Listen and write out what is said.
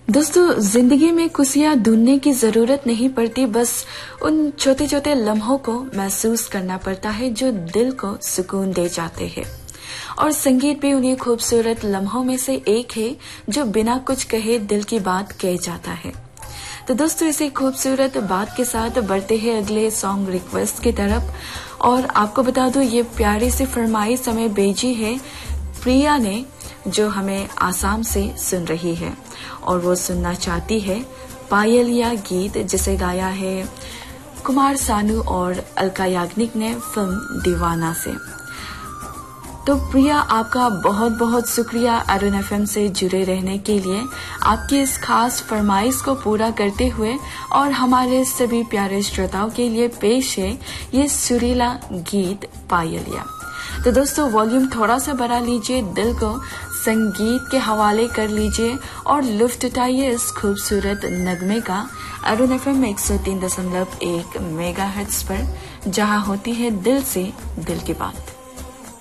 दोस्तों, जिंदगी में खुशियां ढूंढने की जरूरत नहीं पड़ती, बस उन छोटे छोटे लम्हों को महसूस करना पड़ता है जो दिल को सुकून दे जाते हैं। और संगीत भी उन्हीं खूबसूरत लम्हों में से एक है जो बिना कुछ कहे दिल की बात कह जाता है। तो दोस्तों, इसी खूबसूरत बात के साथ बढ़ते हैं अगले सॉन्ग रिक्वेस्ट की तरफ। और आपको बता दूं, ये प्यारी सी फरमाइश हमें भेजी है प्रिया ने, जो हमें आसाम से सुन रही है और वो सुनना चाहती है पायलिया गीत, जिसे गाया है कुमार सानू और अलका याग्निक ने फिल्म दीवाना से। तो प्रिया, आपका बहुत बहुत शुक्रिया अरुण एफएम से जुड़े रहने के लिए। आपकी इस खास फरमाइश को पूरा करते हुए और हमारे सभी प्यारे श्रोताओं के लिए पेश है ये सुरीला गीत पायलिया। तो दोस्तों, वॉल्यूम थोड़ा सा बढ़ा लीजिए, दिल को संगीत के हवाले कर लीजिए और लुत्फ उठाइए इस खूबसूरत नगमे का। अरुण एफएम 103.1 मेगाहर्ट्ज पर, जहां होती है दिल से दिल की बात।